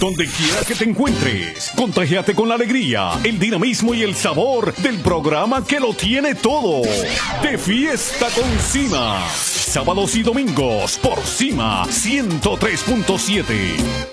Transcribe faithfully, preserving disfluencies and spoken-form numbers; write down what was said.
Donde quiera que te encuentres, contagiate con la alegría, el dinamismo y el sabor del programa que lo tiene todo. De fiesta con Cima. Sábados y domingos por Cima ciento tres punto siete.